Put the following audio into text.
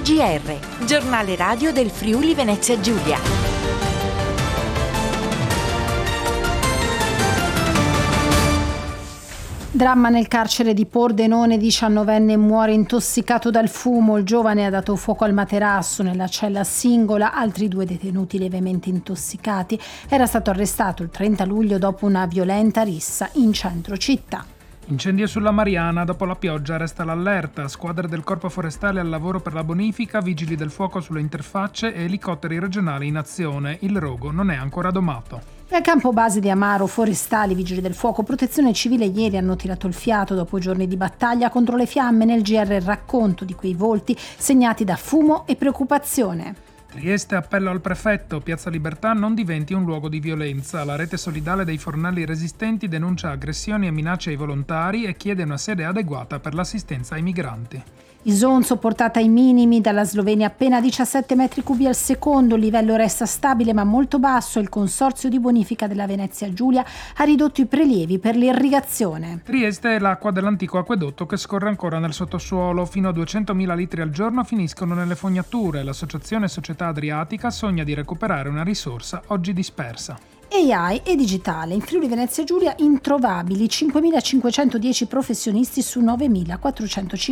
TGR, giornale radio del Friuli Venezia Giulia. Dramma nel carcere di Pordenone, 19enne muore intossicato dal fumo. Il giovane ha dato fuoco al materasso nella cella singola, altri 2 detenuti levemente intossicati. Era stato arrestato il 30 luglio dopo una violenta rissa in centro città. Incendio sulla Mariana, dopo la pioggia resta l'allerta, squadre del Corpo Forestale al lavoro per la bonifica, vigili del fuoco sulle interfacce e elicotteri regionali in azione. Il rogo non è ancora domato. E al campo base di Amaro, forestali, vigili del fuoco, protezione civile ieri hanno tirato il fiato dopo giorni di battaglia contro le fiamme. Nel GR il racconto di quei volti segnati da fumo e preoccupazione. Trieste, appello al prefetto, Piazza Libertà non diventi un luogo di violenza. La rete solidale dei fornelli resistenti denuncia aggressioni e minacce ai volontari e chiede una sede adeguata per l'assistenza ai migranti. Isonzo portata ai minimi, dalla Slovenia appena 17 metri cubi al secondo, il livello resta stabile ma molto basso. Il consorzio di bonifica della Venezia Giulia ha ridotto i prelievi per l'irrigazione. Trieste è l'acqua dell'antico acquedotto che scorre ancora nel sottosuolo. Fino a 200.000 litri al giorno finiscono nelle fognature. L'associazione Società Adriatica sogna di recuperare una risorsa oggi dispersa. AI e digitale. In Friuli Venezia Giulia introvabili 5.510 professionisti su 9.450.